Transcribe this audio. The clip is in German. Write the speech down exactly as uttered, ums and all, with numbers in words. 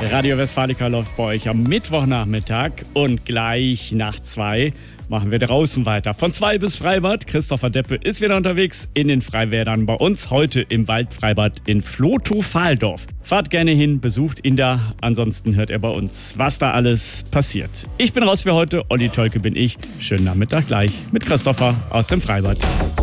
Radio Westfalica läuft bei euch am Mittwochnachmittag und gleich nach zwei machen wir draußen weiter. Von zwei bis Freibad. Christopher Deppe ist wieder unterwegs in den Freiwäldern bei uns. Heute im Waldfreibad in Flotow-Fahldorf. Fahrt gerne hin, besucht ihn da. Ansonsten hört er bei uns, was da alles passiert. Ich bin raus für heute. Olli Tolke bin ich. Schönen Nachmittag gleich mit Christopher aus dem Freibad.